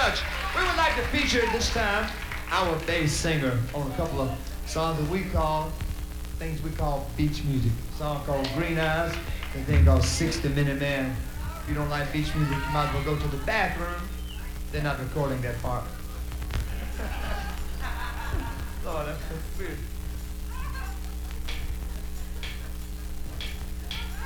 much. We would like to feature at this time our bass singer on a couple of songs that we call, things we call beach music. A song called Green Eyes, and a thing called 60-Minute Man. If you don't like beach music, you might as well go to the bathroom. They're not recording that part.